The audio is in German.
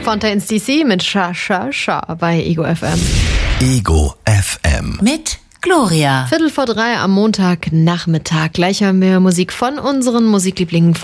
Fontaine's DC mit Sha Sha Sha bei Ego FM. Ego FM. Mit Gloria. 3:15 am Montagnachmittag. Gleich hören wir Musik von unseren Musiklieblingen